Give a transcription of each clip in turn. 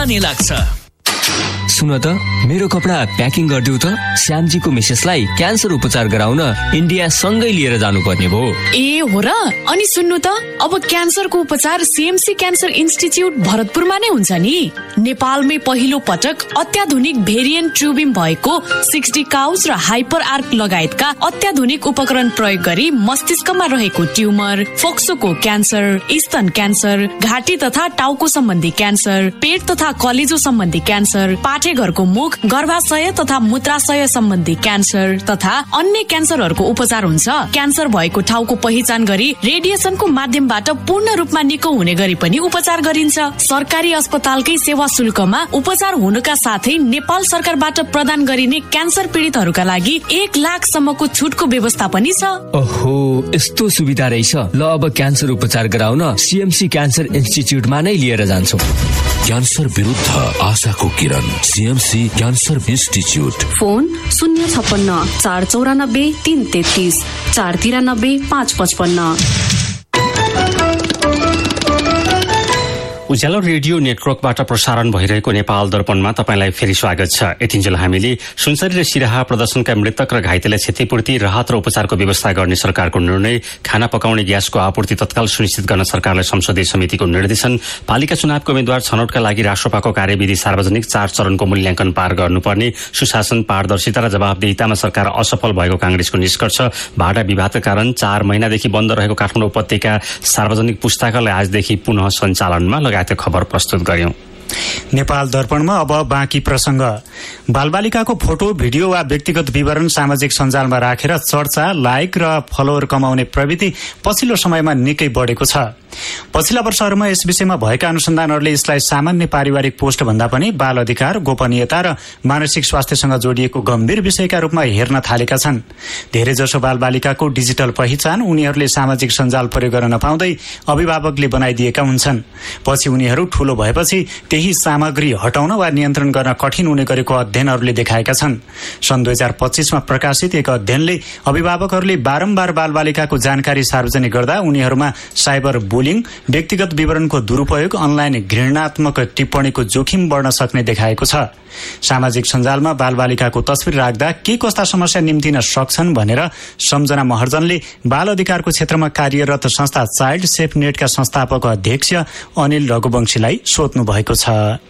सामान्य लाग्छ। सुन त, मेरो कपडा प्याकिङ गरिदिउ त। श्यामजीको मिसेसलाई क्यान्सर उपचार गराउन इन्डिया सँगै लिएर जानुपर्ने भयो। ए हो र? अनि सुन्नु त, अब क्यान्सरको उपचार सीएमसी क्यान्सर इन्स्टिच्युट भरतपुरमा नै हुन्छ नि। नेपालमै पहिलो पटक अत्याधुनिक भेरिएन्ट ट्युबिम भएको 60 काउज र हाइपर आर्क लगायतका अत्याधुनिक उपकरण प्रयोग गरी मस्तिष्कमा रहेको ट्युमर, फोक्सोको क्यान्सर, स्तन क्यान्सर, घाँटी तथा टाउको सम्बन्धी क्यान्सर, पेट तथा कलेजो सम्बन्धी क्यान्सर, पाठेघरको मुख, गर्भाशय तथा मूत्राशय सम्बन्धी क्यान्सर तथा अन्य क्यान्सरहरूको उपचार हुन्छ। क्यान्सर भएको ठाउँको पहिचान गरी रेडिएसनको माध्यमबाट पूर्ण रूपमा निको हुने गरी पनि उपचार गरिन्छ। सरकारी अस्पतालकै सेवा शुल्कमा उपचार हुनुका साथै नेपाल सरकारबाट प्रदान गरिने क्यान्सर पीडितहरूका लागि 1 लाखसम्मको छुटको व्यवस्था पनि छ। ओहो, यस्तो सुविधा रहेछ। ल, अब क्यान्सर उपचार गराउन सीएमसी क्यान्सर इन्स्टिच्युटमा नै लिएर जान्छु। क्यान्सर विरुद्ध आशाको किरण, सीएमसी क्यान्सर इन्स्टिच्युट। फोन 056 494 333 493 555। उज्यालो रेडियो नेटवर्कबाट प्रसारण भइरहेको नेपाल दर्पणमा तपाईंलाई फेरि स्वागत छ। यतिन्जेल हामीले सुनसरी र सिराहा प्रदर्शनका मृतक र घाइतेलाई क्षतिपूर्ति, राहत र उपचारको व्यवस्था गर्ने सरकारको निर्णय, खाना पकाउने ग्यासको आपूर्ति तत्काल सुनिश्चित गर्न सरकारलाई संसदीय समितिको निर्देशन, पालिका चुनावको उम्मेद्वार छनौटका लागि राष्ट्रपाको कार्यविधि सार्वजनिक 4 चरणको मूल्याङ्कन पार गर्नुपर्ने, सुशासन, पारदर्शिता र जवाबदेहितामा सरकार असफल भएको कांग्रेसको निष्कर्ष, भाडा विवादका कारण 4 महिनादेखि बन्द रहेको काठमाडौँ उपत्यका सार्वजनिक पुस्तकालय आजदेखि पुनः सञ्चालनमा लगायतका खबर प्रस्तुत गर्यौं। नेपाल दर्पणमा अब बाँकी प्रसंग। बालबालिकाको फोटो, भिडियो वा व्यक्तिगत विवरण सामाजिक सञ्जालमा राखेर चर्चा, लाइक र फलोवर कमाउने प्रवृत्ति पछिल्लो समयमा निकै बढेको छ। पछिल्ला वर्षहरूमा यस विषयमा भएका अनुसन्धानहरूले यसलाई सामान्य पारिवारिक पोस्ट भन्दा पनि बाल अधिकार, गोपनीयता र मानसिक स्वास्थ्यसँग जोडिएको गम्भीर विषयका रूपमा हेर्न थालेका छन्। धेरैजसो बालबालिकाको डिजिटल पहिचान उनीहरूले सामाजिक सञ्जाल प्रयोग गर्न नपाउँदै अभिभावकले बनाइदिएका हुन्छन्। पछि उनीहरू ठूलो भएपछि त्यही सामग्री हटाउन वा नियन्त्रण गर्न कठिन हुने गरेको अध्ययनहरूले देखाएका छन्। सन् 2025 मा प्रकाशित एक अध्ययनले अभिभावकहरूले बारम्बार बालबालिकाको जानकारी सार्वजनिक गर्दा उनीहरूमा साइबर बुलिङ, व्यक्तिगत विवरणको दुरूपयोग, अनलाइन घृणात्मक टिप्पणीको जोखिम बढ्न सक्ने देखाएको छ। सामाजिक सञ्जालमा बालबालिकाको तस्विर राख्दा के कस्ता समस्या निम्तिन सक्छन् भनेर सम्झना महर्जनले बाल अधिकारको क्षेत्रमा कार्यरत संस्था चाइल्ड सेफ नेटका संस्थापक अध्यक्ष अनिल रघुवंशीलाई सोध्नु भएको छ।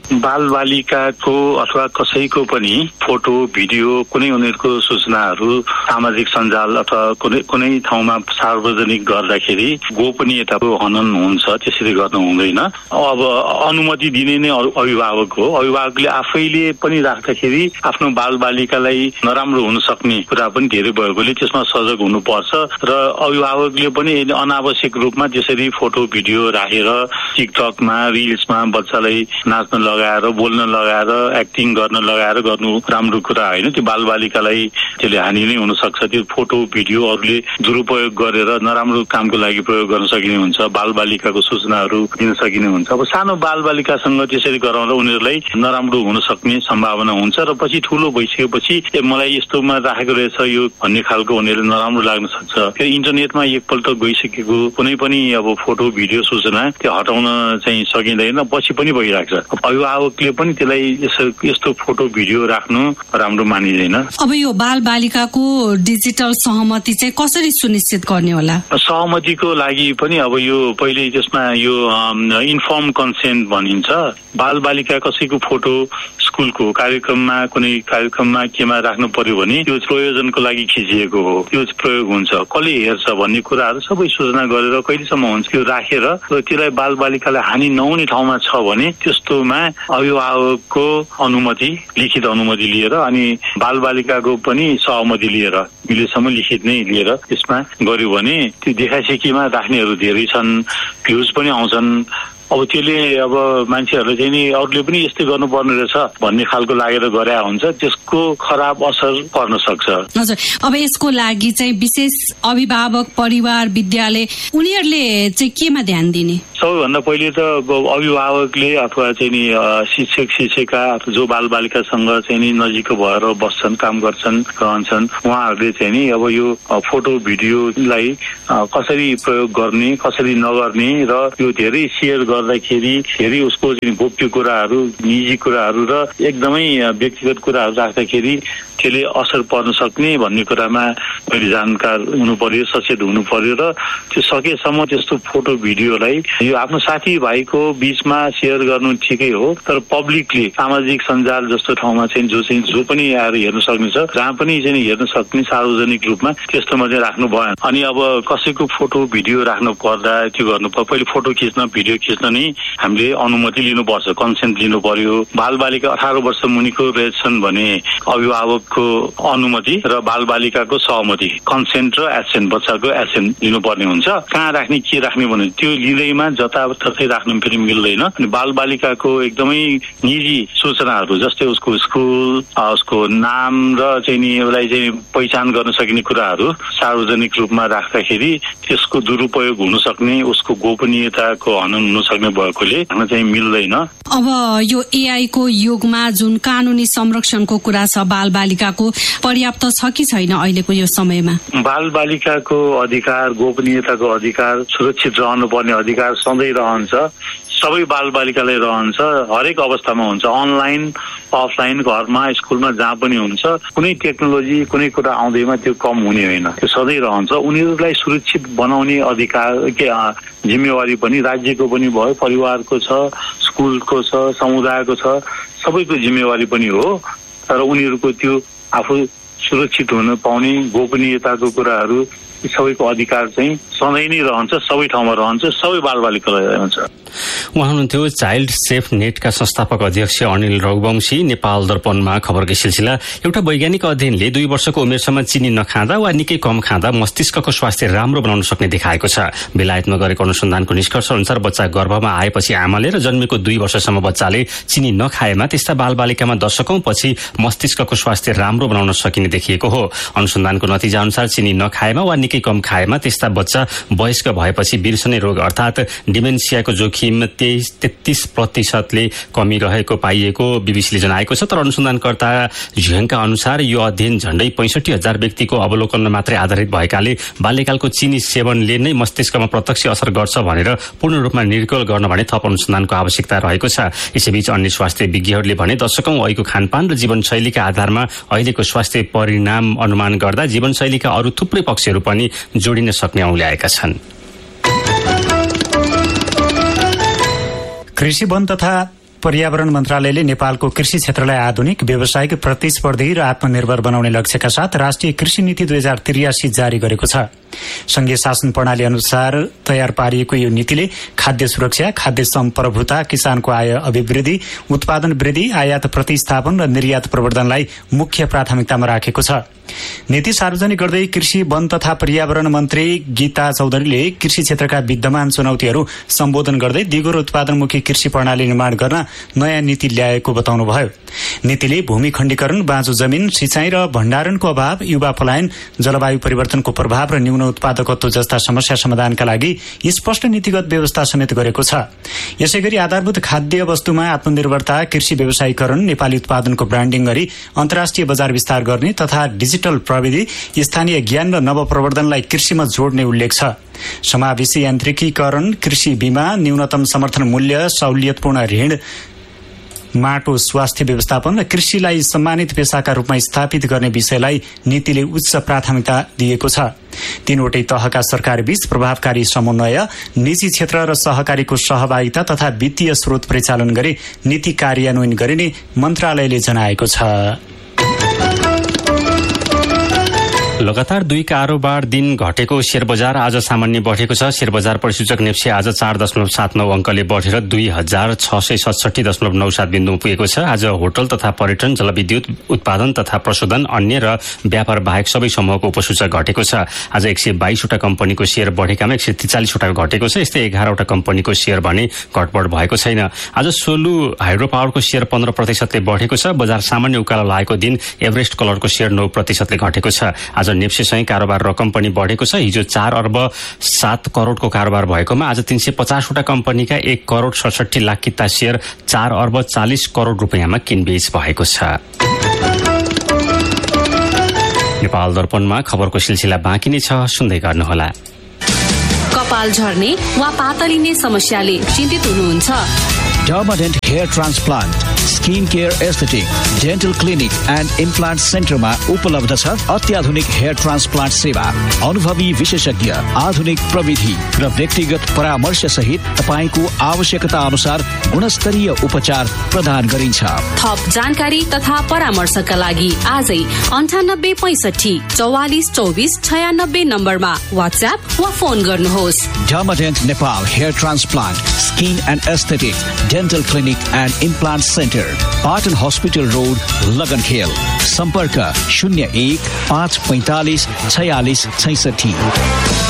बालबालिकाको अथवा कसैको पनि फोटो, भिडियो, कुनै उनीहरूको सूचनाहरू सामाजिक सञ्जाल अथवा कुनै ठाउँमा सार्वजनिक गर्दाखेरि गोपनीयताको हनन हुन्छ, त्यसरी गर्नु हुँदैन। अब अनुमति दिने नै अभिभावक हो। अभिभावकले आफैले पनि राख्दाखेरि आफ्नो बालबालिकालाई नराम्रो हुन सक्ने कुरा पनि धेरै भएकोले त्यसमा सजग हुनुपर्छ र अभिभावकले पनि अनावश्यक रूपमा त्यसरी फोटो भिडियो राखेर टिकटकमा, रिल्समा बच्चालाई नाच्न लगाएर, बोल्न लगाएर, एक्टिङ गर्न लगाएर गर्नु राम्रो कुरा होइन। त्यो बालबालिकालाई त्यसले हानि नै हुन सक्छ। त्यो फोटो भिडियो अरूले दुरुपयोग गरेर नराम्रो कामको लागि प्रयोग गर्न सकिने हुन्छ। बालबालिकाको सूचनाहरू दिन सकिने हुन्छ। अब सानो बालबालिकासँग त्यसरी गराउँदा उनीहरूलाई नराम्रो हुन सक्ने सम्भावना हुन्छ र पछि ठूलो भइसकेपछि मलाई यस्तोमा राखेको रहेछ यो भन्ने खालको उनीहरूले नराम्रो लाग्न सक्छ। त्यो इन्टरनेटमा एकपल्ट गइसकेको कुनै पनि अब फोटो भिडियो सूचना त्यो हटाउन चाहिँ सकिँदैन, पछि पनि भइरहेको छ। अभिभावकले पनि त्यसलाई यस्तो फोटो भिडियो राख्नु राम्रो मानिँदैन। अब यो बालबालिकाको डिजिटल सहमति चाहिँ कसरी सुनिश्चित गर्ने होला? सहमतिको लागि पनि अब यो पहिले त्यसमा यो इन्फर्म कन्सेन्ट भनिन्छ। बालबालिका कसैको फोटो स्कुलको कार्यक्रममा, कुनै कार्यक्रममा केमा राख्नु पर्यो भने त्यो प्रयोजनको लागि खिचिएको हो, त्यो प्रयोग हुन्छ, कसले हेर्छ भन्ने कुराहरू सबै सूचना गरेर कहिलेसम्म हुन्छ त्यो राखेर त्यसलाई बालबालिकालाई हानि नहुने ठाउँमा छ भने त्यस्तोमा अभिभावकको अनुमति, लिखित अनुमति लिएर अनि बालबालिकाको पनि सहमति लिएर मिलेसम्म लिखित नै लिएर त्यसमा गर्यो भने त्यो देखासेखीमा राख्नेहरू धेरै छन्, भ्युज पनि आउँछन्। अब त्यसले अब मान्छेहरूले चाहिँ नि अरूले पनि यस्तै गर्नुपर्ने रहेछ भन्ने खालको लागेर गरे हुन्छ, त्यसको खराब असर पर्न सक्छ। हजुर, अब यसको लागि चाहिँ विशेष अभिभावक, परिवार, विद्यालय उनीहरूले चाहिँ केमा ध्यान दिने? सबैभन्दा पहिले त अभिभावकले अथवा चाहिँ नि शिक्षक शिक्षिका जो बालबालिकासँग चाहिँ नि नजिक भएर बस्छन्, काम गर्छन्, रहन्छन्, उहाँहरूले चाहिँ नि अब यो फोटो भिडियोलाई कसरी प्रयोग गर्ने, कसरी नगर्ने र यो धेरै सेयर गर्दाखेरि फेरि उसको गोप्य कुराहरू, निजी कुराहरू र एकदमै व्यक्तिगत कुराहरू राख्दाखेरि त्यसले असर पर्न सक्ने भन्ने कुरामा मैले जानकार हुनु पर्यो, सचेत हुनु पर्यो र त्यो सकेसम्म त्यस्तो फोटो भिडियोलाई यो आफ्नो साथीभाइको बीचमा सेयर गर्नु ठिकै हो, तर पब्लिकली सामाजिक सञ्जाल जस्तो ठाउँमा चाहिँ जो पनि आएर हेर्न सक्ने छ, जहाँ पनि चाहिँ हेर्न सक्ने सार्वजनिक रूपमा त्यस्तोमा चाहिँ राख्नु भएन। अनि अब कसैको फोटो भिडियो राख्नु पर्दा त्यो गर्नु पर्यो, पहिले फोटो खिच्न भिडियो खिच्न नै हामीले अनुमति लिनुपर्छ, कन्सेन्ट लिनु पर्यो। बालबालिका 18 वर्ष मुनिको रहेछन् भने अभिभावकको अनुमति र बालबालिकाको सहमति, कन्सेन्ट र एसेन्ट, बच्चाको एसेन्ट लिनुपर्ने हुन्छ। कहाँ राख्ने के राख्ने भने त्यो लिँदैमा जताततै राख्नु फेरि मिल्दैन। अनि बालबालिकाको एकदमै निजी सूचनाहरू जस्तै उसको स्कुल, उसको नाम र चाहिँ नि उसलाई चाहिँ पहिचान गर्न सकिने कुराहरू सार्वजनिक रूपमा राख्दाखेरि त्यसको दुरुपयोग हुन सक्ने, उसको गोपनीयताको हनन हुन सक्ने भएकोले हामी चाहिँ मिल्दैन। अब यो एआई को युगमा जुन कानुनी संरक्षणको कुरा छ बालबालिकाको पर्याप्त छ कि छैन अहिलेको यो समयमा? बालबालिकाको अधिकार, गोपनीयताको अधिकार, सुरक्षित रहनुपर्ने अधिकार सधैँ रहन्छ। सबै बालबालिकालाई रहन्छ, हरेक अवस्थामा हुन्छ, अनलाइन अफलाइन, घरमा स्कुलमा जहाँ पनि हुन्छ। कुनै टेक्नोलोजी कुनै कुरा आउँदैमा त्यो कम हुने होइन, त्यो सधैँ रहन्छ। उनीहरूलाई सुरक्षित बनाउने अधिकार जिम्मेवारी पनि राज्यको पनि भयो, परिवारको छ, स्कुलको छ, समुदायको छ, सबैको जिम्मेवारी पनि हो। तर उनीहरूको त्यो आफू सुरक्षित हुन पाउने गोपनीयताको कुराहरू सबैको अधिकार चाहिँ सधैँ नै रहन्छ, सबै ठाउँमा रहन्छ, सबै बालबालिकालाई रहन्छ। उहाँ हुनुहुन्थ्यो चाइल्ड सेफ नेटका संस्थापक अध्यक्ष अनिल रघुवंशी। नेपाल दर्पणमा खबरको सिलसिला। एउटा वैज्ञानिक अध्ययनले 2 वर्षको उमेरसम्म चिनी नखाँदा वा निकै कम खाँदा मस्तिष्कको स्वास्थ्य राम्रो बनाउन सक्ने देखाएको छ। बेलायतमा गरेको अनुसन्धानको निष्कर्ष अनुसार बच्चा गर्भमा आएपछि आमाले र जन्मेको 2 वर्षसम्म बच्चाले चिनी नखाएमा त्यस्ता बालबालिकामा दशकौं पछि मस्तिष्कको स्वास्थ्य राम्रो बनाउन सकिने देखिएको हो। अनुसन्धानको नतिजा अनुसार चिनी नखाएमा वा निकै कम खाएमा त्यस्ता बच्चा वयस्क भएपछि बिर्सने रोग अर्थात डिमेन्सियाको जोखिम 33% कमी रहेको पाइएको बीबीसीले जनाएको छ। तर अनुसन्धानकर्ता झ्याङका अनुसार यो अध्ययन झण्डै 65,000 व्यक्तिको अवलोकनमा मात्रै आधारित भएकाले बाल्यकालको चिनी सेवनले नै मस्तिष्कमा प्रत्यक्ष असर गर्छ भनेर पूर्ण रूपमा निर्कल गर्न भने थप अनुसन्धानको आवश्यकता रहेको छ। यसैबीच अन्य स्वास्थ्य विज्ञहरूले भने दशकौं अहिलेको खानपान र जीवनशैलीका आधारमा अहिलेको स्वास्थ्य परिणाम अनुमान गर्दा जीवनशैलीका अरू थुप्रै पक्षहरू पनि जोडिन सक्ने औल्याएका छन्। कृषि वन तथा पर्यावरण मन्त्रालयले नेपालको कृषि क्षेत्रलाई आधुनिक, व्यावसायिक, प्रतिस्पर्धी र आत्मनिर्भर बनाउने लक्ष्यका साथ राष्ट्रिय कृषि नीति 2083 जारी गरेको छ। संघीय शासन प्रणाली अनुसार तयार पारिएको यो नीतिले खाद्य सुरक्षा, खाद्य सम्प्रभुता, किसानको आय अभिवृद्धि, उत्पादन वृद्धि, आयात प्रतिस्थापन र निर्यात प्रवर्धनलाई मुख्य प्राथमिकतामा राखेको छ। नीति सार्वजनिक गर्दै कृषि वन तथा पर्यावरण मन्त्री गीता चौधरीले कृषि क्षेत्रका विद्यमान चुनौतीहरू सम्बोधन गर्दै दिगो र उत्पादनमुखी कृषि प्रणाली निर्माण गर्न नयाँ नीति ल्याएको बताउनुभयो। नीतिले भूमि खण्डीकरण, बाँझो जमिन, सिंचाई र भण्डारणको अभाव, युवा पलायन, जलवायु परिवर्तनको प्रभाव र न्यून उत्पादकत्व जस्ता समस्या समाधानका लागि स्पष्ट नीतिगत व्यवस्था समेत गरेको छ। यसैगरी आधारभूत खाद्य वस्तुमा आत्मनिर्भरता, कृषि व्यवसायीकरण, नेपाली उत्पादनको ब्रान्डिङ गरी अन्तर्राष्ट्रिय बजार विस्तार गर्ने तथा डिजिटल प्रविधि, स्थानीय ज्ञान र नवप्रवर्धनलाई कृषिमा जोड्ने उल्लेख छ। समावेशी यान्त्रिकीकरण, कृषि बीमा, न्यूनतम समर्थन मूल्य, सहुलियतपूर्ण ऋण, माटो स्वास्थ्य व्यवस्थापन र कृषिलाई सम्मानित पेसाका रूपमा स्थापित गर्ने विषयलाई नीतिले उच्च प्राथमिकता दिएको छ। तीनवटै तहका सरकारबीच प्रभावकारी समन्वय, निजी क्षेत्र र सहकारीको सहभागिता तथा वित्तीय स्रोत परिचालन गरी नीति कार्यान्वयन गरिने मन्त्रालयले जनाएको छ। लगातार 2 कारोबार दिन घटेको शेयर बजार आज सामान्य बढेको छ। शेयर बजार परिसूचक नेप्से आज 4.79 अंकले बढेर 2667.97 बिन्दुमा पुगेको छ। आज होटल तथा पर्यटन, जलविद्युत उत्पादन तथा प्रशोधन, अन्य र व्यापार बाहेक सबै समूहको उपसूचक घटेको छ। आज 122 वटा कम्पनीको शेयर बढेकामा 143 वटा घटेको छ। यस्तै 11 वटा कम्पनीको शेयर भने घटबढ भएको छैन। आज सोलु हाइड्रो पावरको शेयर 15% बढेको छ। बजार सामान्य उकालो लागेको दिन एभरेस्ट कलरको शेयर 9% घटेको छ। आज नेप्सेसँगै कारोबार रकम पनि बढेको छ। हिजो 4 अर्ब 7 करोडको कारोबार भएकोमा आज 350 वटा कम्पनीका 1 करोड 67 लाख किता शेयर 4 अर्ब 40 करोड रुपियाँमा किनबेच भएको छ। नेपाल दर्पणमा खबरको सिलसिला बाँकी नै छ, सुन्दै गर्नुहोला। कपाल झर्ने वा पातलिने समस्याले चिन्तित हुनुहुन्छ? Dermadent Hair Transplant, Skin Care Aesthetic, Dental Clinic and Implant Center मा उपलब्ध छ अत्याधुनिक हेयर ट्रान्सप्लान्ट सेवा। अनुभवी विशेषज्ञ, आधुनिक प्रविधि र व्यक्तिगत परामर्श सहित तपाईको आवश्यकता अनुसार गुणस्तरीय उपचार प्रदान गरिन्छ। थप जानकारी तथा परामर्शका लागि आजै 98 65 44 24 96 नम्बरमा WhatsApp वा फोन गर्नुहोस्। Dermadent Nepal Hair Transplant, Skin and Aesthetic, Dental Clinic and Implant Center, Patan Hospital Road, Lagankhel. सम्पर्क 01 545 46 66।